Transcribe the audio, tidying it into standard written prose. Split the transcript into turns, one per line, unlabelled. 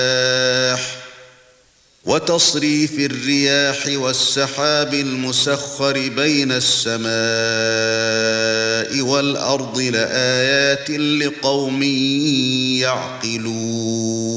وتصريف الرياح والسحاب المسخر بين السماء والأرض لآيات لقوم يعقلون